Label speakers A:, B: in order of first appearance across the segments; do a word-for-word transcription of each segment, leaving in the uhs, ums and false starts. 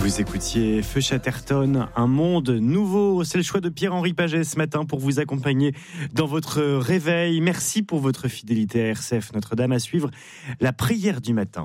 A: Vous écoutiez Feu Chatterton, un monde nouveau. C'est le choix de Pierre-Henri Paget ce matin pour vous accompagner dans votre réveil. Merci pour votre fidélité à R C F Notre-Dame. À suivre la prière du matin.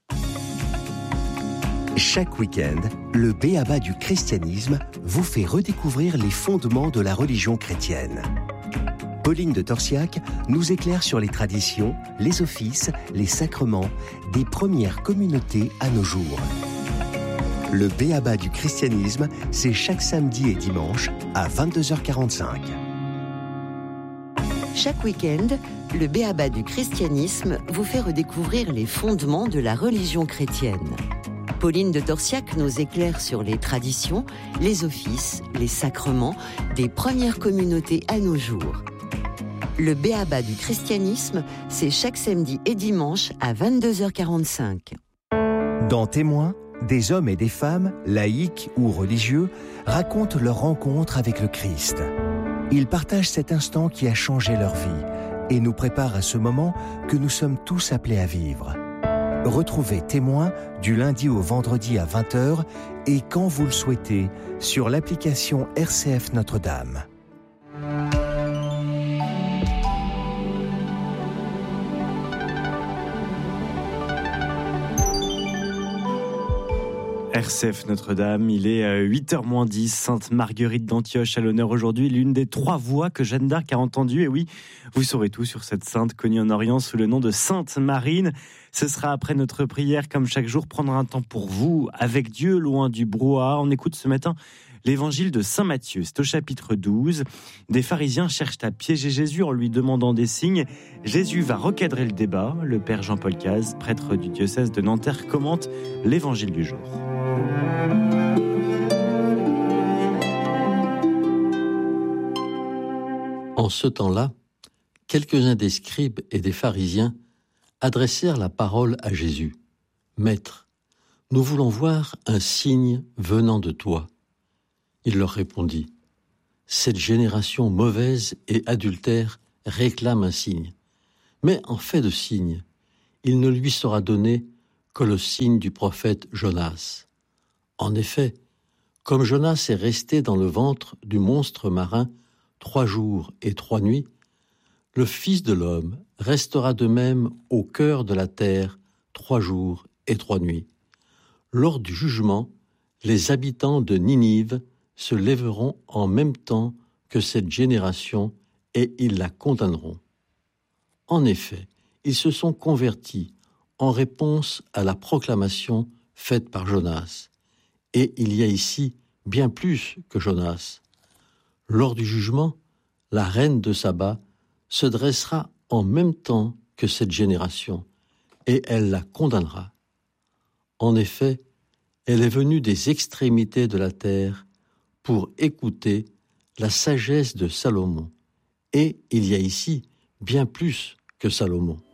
B: Chaque week-end, le b.a.-ba du christianisme vous fait redécouvrir les fondements de la religion chrétienne. Pauline de Torsiac nous éclaire sur les traditions, les offices, les sacrements des premières communautés à nos jours. Le b.a.-ba du christianisme, c'est chaque samedi et dimanche à vingt-deux heures quarante-cinq.
C: Chaque week-end, le b.a.-ba du christianisme vous fait redécouvrir les fondements de la religion chrétienne. Pauline de Torsiac nous éclaire sur les traditions, les offices, les sacrements des premières communautés à nos jours. Le b.a.-ba du christianisme, c'est chaque samedi et dimanche à vingt-deux heures quarante-cinq.
B: Dans Témoins, des hommes et des femmes, laïcs ou religieux, racontent leur rencontre avec le Christ. Ils partagent cet instant qui a changé leur vie et nous préparent à ce moment que nous sommes tous appelés à vivre. Retrouvez Témoins du lundi au vendredi à vingt heures et quand vous le souhaitez sur l'application R C F Notre-Dame.
A: R C F Notre-Dame, il est huit heures moins dix, Sainte Marguerite d'Antioche à l'honneur aujourd'hui, l'une des trois voix que Jeanne d'Arc a entendues. Et oui, vous saurez tout sur cette sainte connue en Orient sous le nom de Sainte Marine. Ce sera après notre prière, comme chaque jour, prendre un temps pour vous, avec Dieu, loin du brouhaha. On écoute ce matin l'évangile de Saint Matthieu, c'est au chapitre douze. Des pharisiens cherchent à piéger Jésus en lui demandant des signes. Jésus va recadrer le débat. Le père Jean-Paul Caz, prêtre du diocèse de Nanterre, commente l'évangile du jour.
D: En ce temps-là, quelques-uns des scribes et des pharisiens adressèrent la parole à Jésus. « Maître, nous voulons voir un signe venant de toi. » Il leur répondit, « Cette génération mauvaise et adultère réclame un signe. Mais en fait de signe, il ne lui sera donné que le signe du prophète Jonas. En effet, comme Jonas est resté dans le ventre du monstre marin trois jours et trois nuits, le Fils de l'homme restera de même au cœur de la terre trois jours et trois nuits. Lors du jugement, les habitants de Ninive se lèveront en même temps que cette génération et ils la condamneront. En effet, ils se sont convertis en réponse à la proclamation faite par Jonas. Et il y a ici bien plus que Jonas. Lors du jugement, la reine de Saba se dressera en même temps que cette génération, et elle la condamnera. En effet, elle est venue des extrémités de la terre pour écouter la sagesse de Salomon. Et il y a ici bien plus que Salomon.